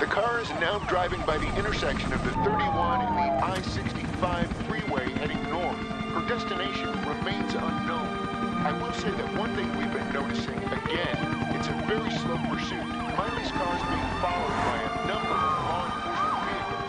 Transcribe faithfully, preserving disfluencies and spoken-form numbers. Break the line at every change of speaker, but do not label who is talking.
car is now driving by the intersection of the thirty-one and the I sixty-five freeway heading north. Her destination remains unknown. I will say that one thing we've been noticing, again, it's a very slow pursuit.